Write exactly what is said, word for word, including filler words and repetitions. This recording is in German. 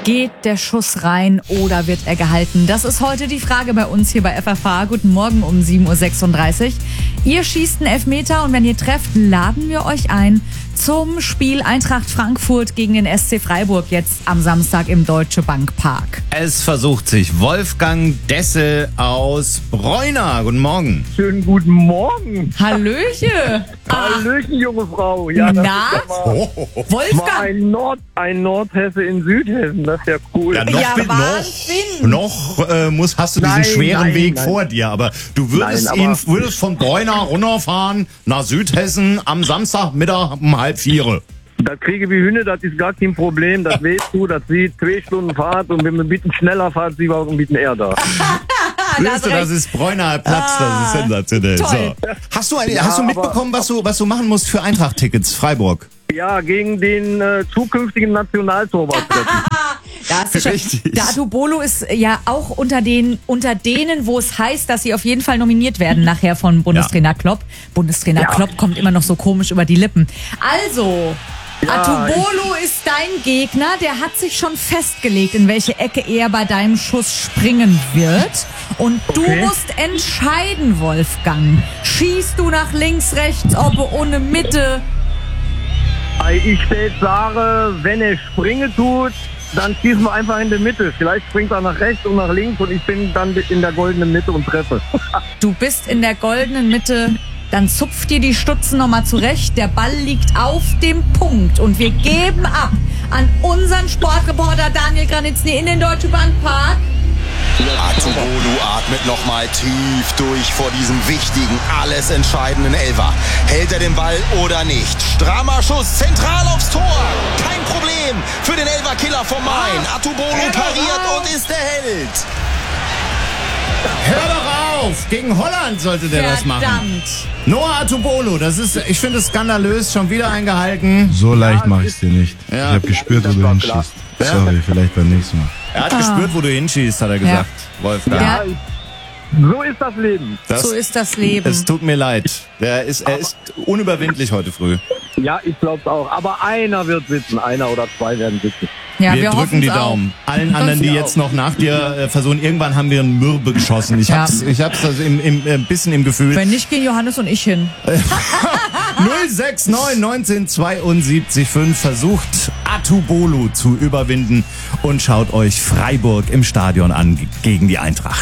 Geht der Schuss rein oder wird er gehalten? Das ist heute die Frage bei uns hier bei F F H. Guten Morgen um sieben Uhr sechsunddreißig. Ihr schießt einen Elfmeter und wenn ihr trefft, laden wir euch ein zum Spiel Eintracht Frankfurt gegen den S C Freiburg jetzt am Samstag im Deutsche Bank Park. Es versucht sich Wolfgang Dessel aus Breuna. Guten Morgen. Schönen guten Morgen. Hallöche. Hallöchen, junge Frau. Ja, das Na? ist ja mal, mal Wolfgang? ein, Nord, ein Nordhesse in Südhessen. Das ist ja cool. Ja, noch, Ja, bi- Wahnsinn. noch, noch äh, muss, hast du diesen Nein, schweren nein, Weg nein. vor dir, aber du würdest Nein, ihn aber- würdest von Breuna runterfahren nach Südhessen am Samstagmittag um halb vier. Das kriege wie Hühner, das ist gar kein Problem. Das weißt du, das sieht zwei Stunden Fahrt und wenn man ein bisschen schneller fährt, sie war auch ein bisschen eher da. Weißt du, das ist Breuner Platz, das ist sensationell. toll. So. Hast du, eine, Ja, hast du aber- mitbekommen, was du, was du machen musst für Eintracht-Tickets, Freiburg? Ja, gegen den äh, zukünftigen Nationaltorwart treffen. Da hast du schon. Richtig. Datu Bolo ist ja auch unter den unter denen, wo es heißt, dass sie auf jeden Fall nominiert werden nachher von Bundestrainer Klopp. Bundestrainer Ja. Klopp kommt immer noch so komisch über die Lippen. Also, Ja, Atubolo ist dein Gegner. Der hat sich schon festgelegt, in welche Ecke er bei deinem Schuss springen wird. Und du Okay. musst entscheiden, Wolfgang. Schießt du nach links, rechts, ob ohne Mitte? Ich stelle sage, wenn er springen tut, dann schießen wir einfach in der Mitte. Vielleicht springt er nach rechts und nach links und ich bin dann in der goldenen Mitte und treffe. Du bist in der goldenen Mitte, dann zupft dir die Stutzen nochmal zurecht. Der Ball liegt auf dem Punkt und wir geben ab an unseren Sportreporter Daniel Granitzny in den Deutsche Bank Park. Atubolo atmet nochmal tief durch vor diesem wichtigen, alles entscheidenden Elfer. Hält er den Ball oder nicht? Strammer Schuss, zentral aufs Tor. Kein Problem für den Elferkiller vom Main. Atubolo pariert und ist der Held. Hör doch auf! Gegen Holland sollte der das machen. Verdammt. Noah Atubolo, das ist, ich finde es skandalös, schon wieder eingehalten. So leicht mache ich es dir nicht. Ja. Ich habe gespürt, wo Das du war klar. hinschießt. Sorry, vielleicht beim nächsten Mal. Er hat gespürt, wo du hinschießt, hat er gesagt, Wolfgang. Ja. So ist das Leben. Das, So ist das Leben. Es tut mir leid. Der ist, er ist unüberwindlich heute früh. Ja, ich glaube es auch. Aber einer wird sitzen. Einer oder zwei werden sitzen. Ja, wir, drücken hoffen's die auch. Daumen. Allen anderen, die wir jetzt noch nach dir äh, versuchen, irgendwann haben wir einen Mürbe geschossen. Ich Ja. hab's, ich hab's also im, im, äh, ein bisschen im Gefühl. Wenn nicht, gehen Johannes und ich hin. null sechs neun neunzehn zweiundsiebzig fünf versucht Atubolo zu überwinden und schaut euch Freiburg im Stadion an gegen die Eintracht.